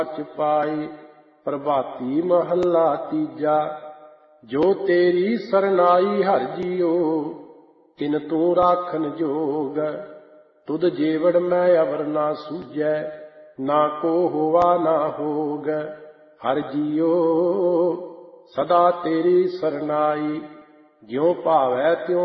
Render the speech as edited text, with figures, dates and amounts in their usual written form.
ਸਚ ਪਾਈ। ਪ੍ਰਭਾਤੀ ਮਹੱਲਾ ਤੀਜਾ। ਜੋ ਤੇਰੀ ਸਰਨਾਈ ਹਰਿ ਜੀਓ, ਤਿਨ ਤੂੰ ਰਾਖਨ ਜੋਗ। ਤੁਧ ਜੇਵੜ ਮੈਂ ਅਵਰ ਨਾ ਸੂਝੈ, ਨਾ ਕੋ ਹੋਵਾ ਨਾ ਹੋਗ। ਹਰਿ ਜੀਓ ਸਦਾ ਤੇਰੀ ਸਰਨਾਈ, ਜਿਉ ਭਾਵੈ ਤਿਉ